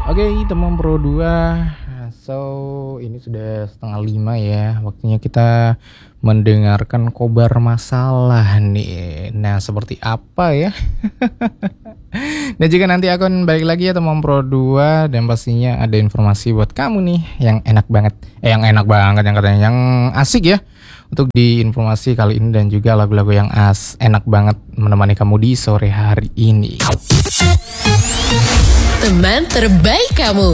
Oke, teman Pro 2. So, ini sudah 4:30 ya. Waktunya kita mendengarkan kobar masalah nih. Nah, seperti apa ya? Dan juga nanti akan balik lagi ya teman Pro 2. Dan pastinya ada informasi buat kamu nih yang enak banget. Yang katanya yang asik ya. Untuk di informasi kali ini dan juga lagu-lagu yang enak banget menemani kamu di sore hari ini. Teman terbaik kamu.